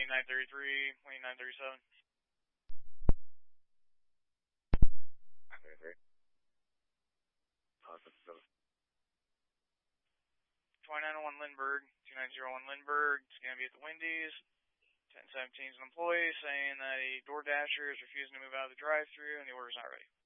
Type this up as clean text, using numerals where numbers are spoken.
Wayne 933, Wayne 937. 933. Awesome. 2901 Lindbergh, 2901 Lindbergh. It's going to be at the Wendy's. 1017 is an employee saying that a door dasher is refusing to move out of the drive-thru and the order's not ready.